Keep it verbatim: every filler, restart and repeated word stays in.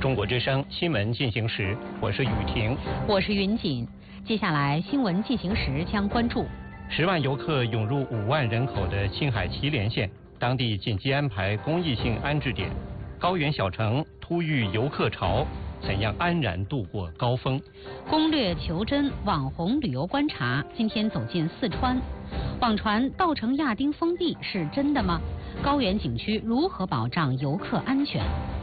中国之声新闻进行时，我是雨婷， 我是云锦。接下来新闻进行时将关注： 十万游客涌入五万人口的青海祁连县，当地紧急安排公益性安置点。高原小城突遇游客潮，怎样安然度过高峰？ 攻略求真，网红旅游观察。今天走进四川，网传稻城亚丁封闭是真的吗？高原景区如何保障游客安全？